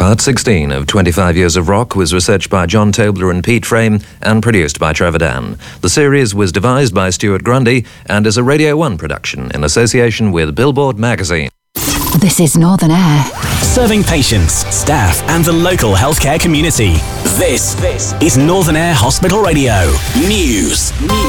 Part 16 of 25 Years of Rock was researched by John Tobler and Pete Frame and produced by Trevor Dan. The series was devised by Stuart Grundy and is a Radio 1 production in association with Billboard magazine. This is Northern Air. Serving patients, staff and the local healthcare community. This is Northern Air Hospital Radio. News.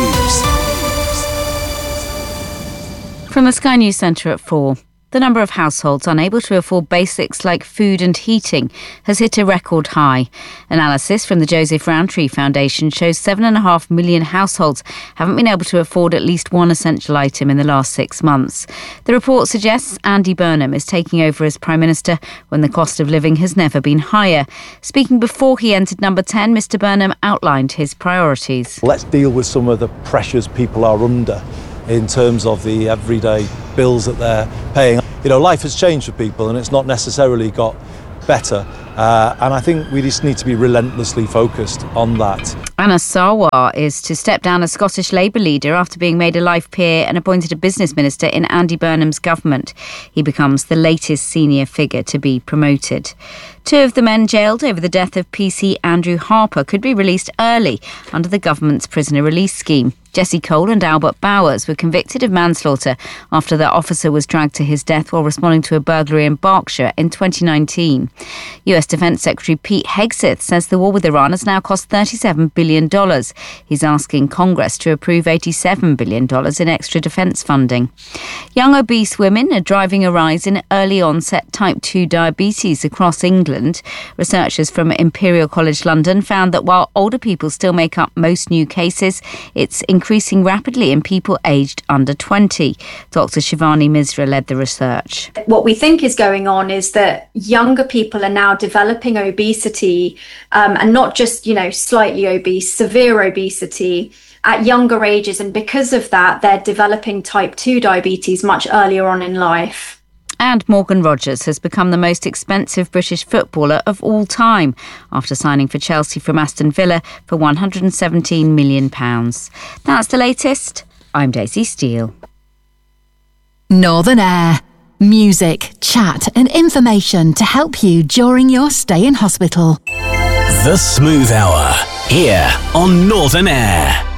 From the Sky News Centre at 4. The number of households unable to afford basics like food and heating has hit a record high. Analysis from the Joseph Rowntree Foundation shows 7.5 million households haven't been able to afford at least one essential item in the last 6 months. The report suggests Andy Burnham is taking over as Prime Minister when the cost of living has never been higher. Speaking before he entered number 10, Mr Burnham outlined his priorities. Let's deal with some of the pressures people are under in terms of the everyday bills that they're paying. You know, life has changed for people and it's not necessarily got better. And I think we just need to be relentlessly focused on that. Anna Sarwar is to step down as Scottish Labour leader after being made a life peer and appointed a business minister in Andy Burnham's government. He becomes the latest senior figure to be promoted. 2 of the men jailed over the death of PC Andrew Harper could be released early under the government's prisoner release scheme. Jesse Cole and Albert Bowers were convicted of manslaughter after their officer was dragged to his death while responding to a burglary in Berkshire in 2019. US Defence Secretary Pete Hegseth says the war with Iran has now cost $37 billion. He's asking Congress to approve $87 billion in extra defence funding. Young obese women are driving a rise in early onset type 2 diabetes across England. Researchers from Imperial College London found that while older people still make up most new cases, it's increasing rapidly in people aged under 20. Dr. Shivani Misra led the research. What we think is going on is that younger people are now developing obesity, and not just, slightly obese, severe obesity at younger ages. And because of that, they're developing type 2 diabetes much earlier on in life. And Morgan Rogers has become the most expensive British footballer of all time after signing for Chelsea from Aston Villa for £117 million. That's the latest. I'm Daisy Steele. Northern Air. Music, chat and information to help you during your stay in hospital. The Smooth Hour, here on Northern Air.